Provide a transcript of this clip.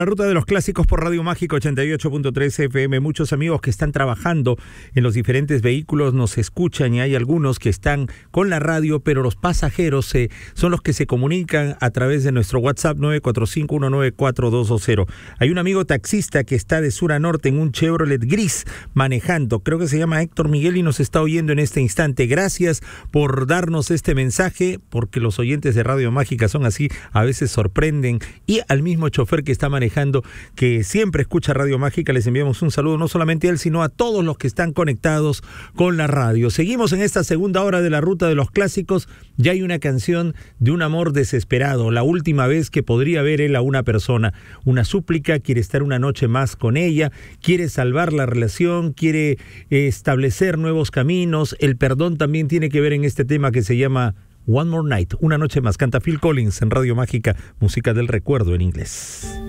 La ruta de los clásicos por Radio Mágica 88.3 FM. Muchos amigos que están trabajando en los diferentes vehículos nos escuchan y hay algunos que están con la radio, pero los pasajeros son los que se comunican a través de nuestro WhatsApp 945-194-220. Hay un amigo taxista que está de sur a norte en un Chevrolet gris manejando. Creo que se llama Héctor Miguel y nos está oyendo en este instante. Gracias por darnos este mensaje, porque los oyentes de Radio Mágica son así, a veces sorprenden. Y al mismo chofer que está manejando, que siempre escucha Radio Mágica, les enviamos un saludo no solamente a él, sino a todos los que están conectados con la radio. Seguimos en esta segunda hora de la ruta de los clásicos. Ya hay una canción de un amor desesperado, la última vez que podría ver él a una persona, una súplica, quiere estar una noche más con ella, quiere salvar la relación, quiere establecer nuevos caminos. El perdón también tiene que ver en este tema que se llama One More Night, una noche más. Canta Phil Collins en Radio Mágica, música del recuerdo en inglés.